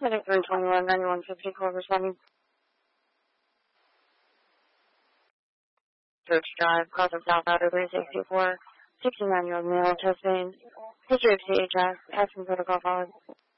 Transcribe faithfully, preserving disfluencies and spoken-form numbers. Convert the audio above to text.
Medic three twenty-one, ninety-one fifty-four, responding. Church Drive, Crossing South Outer three sixty-four, sixty-nine-year-old male, chest pain, history of C H S, asking protocol followed.